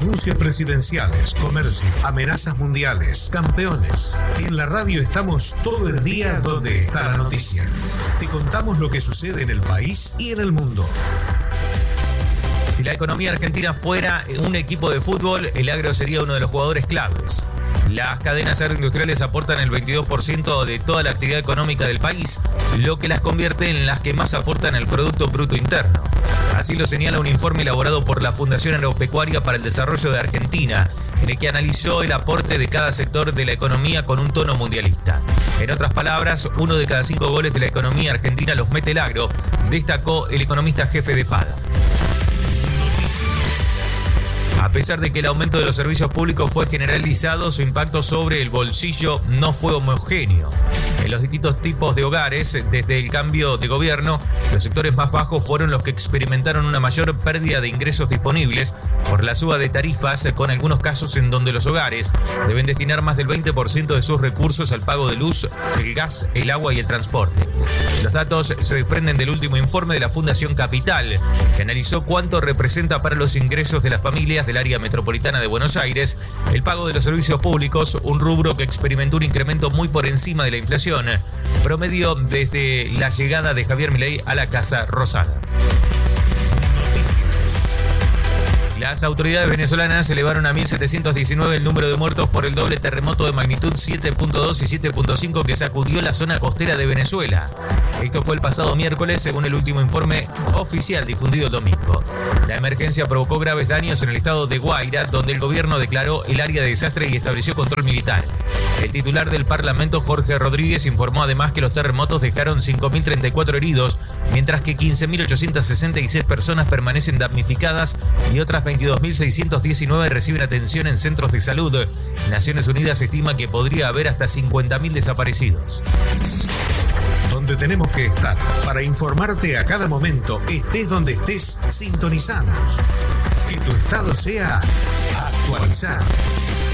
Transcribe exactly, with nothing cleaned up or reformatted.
Renuncias presidenciales, comercio, amenazas mundiales, campeones. En la radio estamos todo el día donde está la noticia. Te contamos lo que sucede en el país y en el mundo. Si la economía argentina fuera un equipo de fútbol, el agro sería uno de los jugadores claves. Las cadenas agroindustriales aportan el veintidós por ciento de toda la actividad económica del país, lo que las convierte en las que más aportan al Producto Bruto Interno. Así lo señala un informe elaborado por la Fundación Agropecuaria para el Desarrollo de Argentina, en el que analizó el aporte de cada sector de la economía con un tono mundialista. En otras palabras, uno de cada cinco goles de la economía argentina los mete el agro, destacó el economista jefe de FADA. A pesar de que el aumento de los servicios públicos fue generalizado, su impacto sobre el bolsillo no fue homogéneo. En los distintos tipos de hogares, desde el cambio de gobierno, los sectores más bajos fueron los que experimentaron una mayor pérdida de ingresos disponibles por la suba de tarifas, con algunos casos en donde los hogares deben destinar más del veinte por ciento de sus recursos al pago de luz, el gas, el agua y el transporte. Los datos se desprenden del último informe de la Fundación Capital, que analizó cuánto representa para los ingresos de las familias del área metropolitana de Buenos Aires el pago de los servicios públicos, un rubro que experimentó un incremento muy por encima de la inflación promedio desde la llegada de Javier Milei a la Casa Rosada. Las autoridades venezolanas elevaron a mil setecientos diecinueve el número de muertos por el doble terremoto de magnitud siete punto dos y siete punto cinco que sacudió la zona costera de Venezuela. Esto fue el pasado miércoles, según el último informe oficial difundido el domingo. La emergencia provocó graves daños en el estado de Guaira, donde el gobierno declaró el área de desastre y estableció control militar. El titular del Parlamento, Jorge Rodríguez, informó además que los terremotos dejaron cinco mil treinta y cuatro heridos, mientras que quince mil ochocientos sesenta y seis personas permanecen damnificadas y otras veintidós mil seiscientos diecinueve reciben atención en centros de salud. Naciones Unidas estima que podría haber hasta cincuenta mil desaparecidos. Donde tenemos que estar para informarte a cada momento, estés donde estés, sintonizamos. Que tu estado sea actualizado.